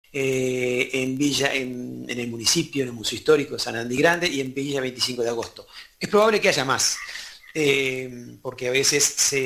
en el municipio, en el Museo Histórico de San Andrés Grande y en Villa 25 de Agosto. Es probable que haya más, porque a veces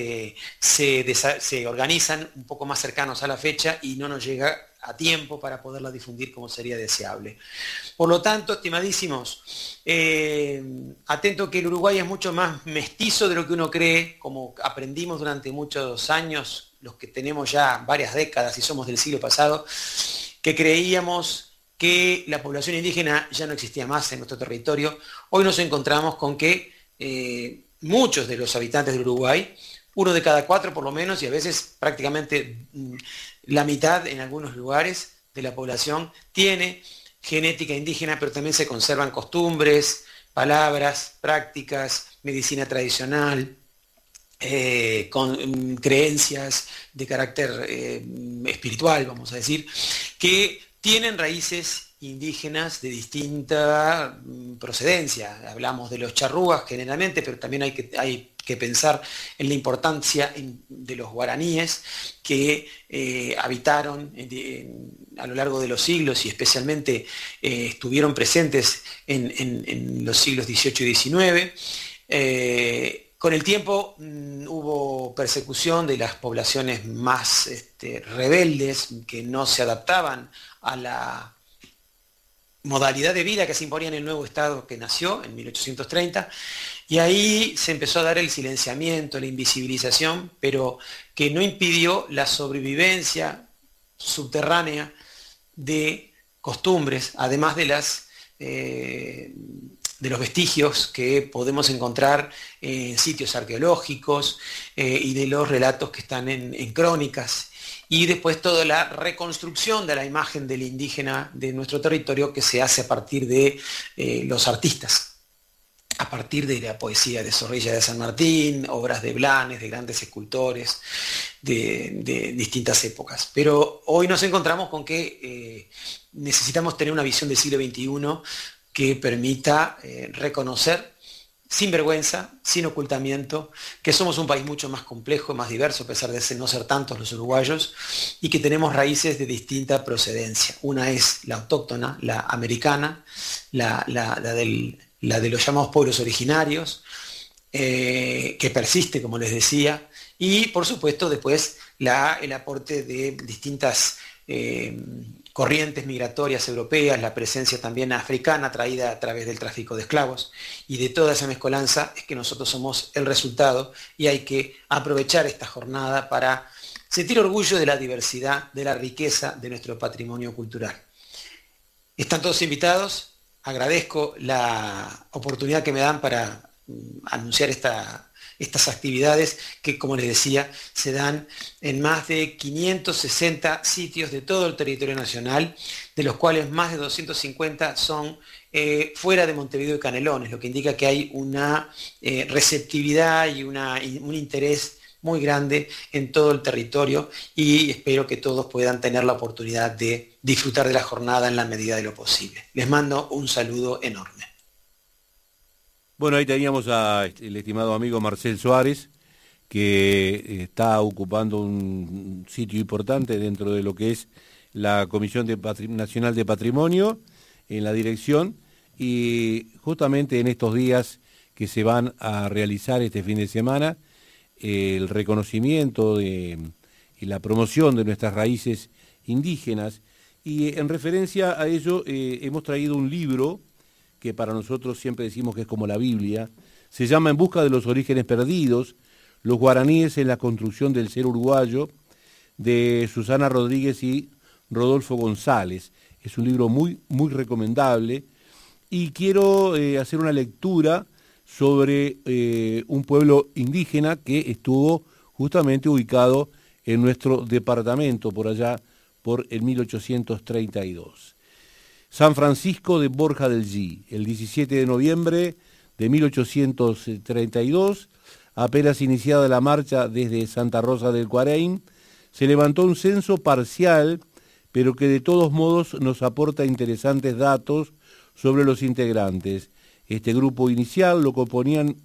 se organizan un poco más cercanos a la fecha y no nos llega a tiempo para poderla difundir como sería deseable. Por lo tanto, estimadísimos, atento que el Uruguay es mucho más mestizo de lo que uno cree, como aprendimos durante muchos años, los que tenemos ya varias décadas y somos del siglo pasado, que creíamos que la población indígena ya no existía más en nuestro territorio. Hoy nos encontramos con que muchos de los habitantes del Uruguay, uno de cada cuatro por lo menos, y a veces prácticamente la mitad en algunos lugares de la población, tiene genética indígena, pero también se conservan costumbres, palabras, prácticas, medicina tradicional, con creencias de carácter espiritual, vamos a decir, que tienen raíces indígenas de distinta procedencia. Hablamos de los charrúas generalmente, pero también hay que pensar en la importancia de los guaraníes que habitaron a lo largo de los siglos y especialmente estuvieron presentes en los siglos XVIII y XIX. Con el tiempo hubo persecución de las poblaciones más rebeldes que no se adaptaban a la modalidad de vida que se imponía en el nuevo Estado que nació en 1830, y ahí se empezó a dar el silenciamiento, la invisibilización, pero que no impidió la sobrevivencia subterránea de costumbres, además de los vestigios que podemos encontrar en sitios arqueológicos y de los relatos que están en crónicas. Y después toda la reconstrucción de la imagen del indígena de nuestro territorio que se hace a partir de los artistas, a partir de la poesía de Zorrilla de San Martín, obras de Blanes, de grandes escultores de distintas épocas. Pero hoy nos encontramos con que necesitamos tener una visión del siglo XXI que permita reconocer sin vergüenza, sin ocultamiento, que somos un país mucho más complejo, más diverso, a pesar de no ser tantos los uruguayos, y que tenemos raíces de distinta procedencia. Una es la autóctona, la americana, la de los llamados pueblos originarios, que persiste, como les decía, y por supuesto después el aporte de distintas corrientes migratorias europeas, la presencia también africana traída a través del tráfico de esclavos, y de toda esa mezcolanza es que nosotros somos el resultado, y hay que aprovechar esta jornada para sentir orgullo de la diversidad, de la riqueza de nuestro patrimonio cultural. Están todos invitados, agradezco la oportunidad que me dan para anunciar estas actividades que, como les decía, se dan en más de 560 sitios de todo el territorio nacional, de los cuales más de 250 son fuera de Montevideo y Canelones, lo que indica que hay una receptividad y un interés muy grande en todo el territorio, y espero que todos puedan tener la oportunidad de disfrutar de la jornada en la medida de lo posible. Les mando un saludo enorme. Bueno, ahí teníamos al estimado amigo Marcel Suárez, que está ocupando un sitio importante dentro de lo que es la Comisión Nacional de Patrimonio, en la dirección, y justamente en estos días que se van a realizar este fin de semana, el reconocimiento y la promoción de nuestras raíces indígenas, y en referencia a ello hemos traído un libro que para nosotros siempre decimos que es como la Biblia. Se llama En busca de los orígenes perdidos, los guaraníes en la construcción del ser uruguayo, de Susana Rodríguez y Rodolfo González. Es un libro muy, muy recomendable, y quiero hacer una lectura sobre un pueblo indígena que estuvo justamente ubicado en nuestro departamento, por allá, por el 1832. San Francisco de Borja del Gí, el 17 de noviembre de 1832, apenas iniciada la marcha desde Santa Rosa del Cuareim, se levantó un censo parcial, pero que de todos modos nos aporta interesantes datos sobre los integrantes. Este grupo inicial lo componían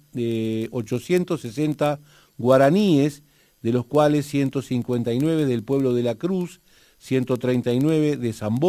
860 guaraníes, de los cuales 159 del pueblo de la Cruz, 139 de Zambó,